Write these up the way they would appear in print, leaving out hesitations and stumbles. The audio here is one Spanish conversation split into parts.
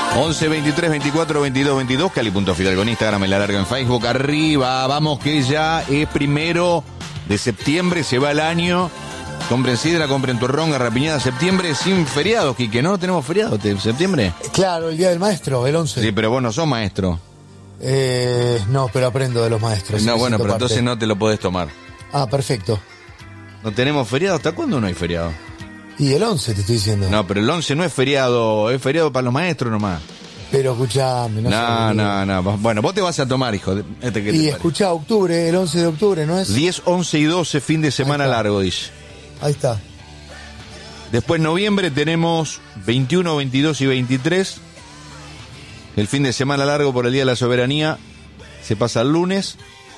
11 23 24 22 22, Cali.Fidalgo en Instagram, en La Larga en Facebook. Arriba, vamos que ya es 1 de septiembre, se va el año. Compren sidra, compren turrón, garrapiñada. Septiembre sin feriados, Quique, ¿no? ¿Tenemos feriados en septiembre? Claro, el Día del Maestro, el 11. Sí, pero vos no sos maestro. No, pero aprendo de los maestros. No, bueno, pero parte. entonces no te lo podés tomar. Ah, perfecto. ¿No tenemos feriado? ¿Hasta cuándo no hay feriado? Y el 11 te estoy diciendo. No, pero el 11 no es feriado, es feriado para los maestros nomás. Pero escuchame, No. Bueno, vos te vas a tomar, hijo. Y escuchá, octubre, el 11 de octubre, ¿no es? 10, 11 y 12, fin de semana largo, dice. Ahí está. Después noviembre tenemos 21, 22 y 23. El fin de semana largo por el Día de la Soberanía se pasa el lunes.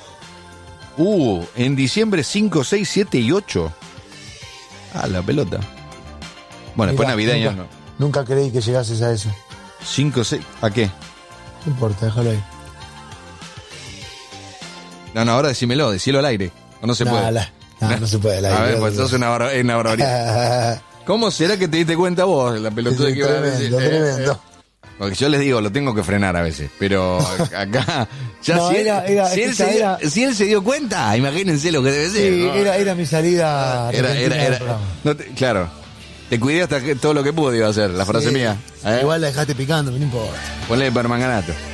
En diciembre 5, 6, 7 y 8. Ah, la pelota. Bueno, después navideño no. Nunca creí que llegases a eso. 5, 6, ¿a qué? No importa, déjalo ahí. No, ahora decímelo al aire. ¿O no se puede? No se puede al aire. A ver, pues sos una barbaridad. ¿Cómo será que te diste cuenta vos, la pelotuda que iba a decir? Tremendo. Porque yo les digo, lo tengo que frenar a veces, pero acá, ya No, si él se dio cuenta, imagínense lo que debe ser. Sí, ¿no? era mi salida. Claro, te cuidé hasta todo lo que pude iba a hacer, la frase mía. Igual la dejaste picando, no importa. Ponle permanganato.